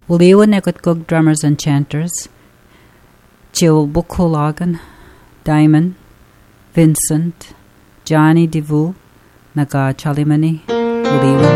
Uliwan egot gog drummers and chanters, Jill Bukulagan, Diamond, Vincent, Johnny Divu, Naga Chalimani, Uliwan.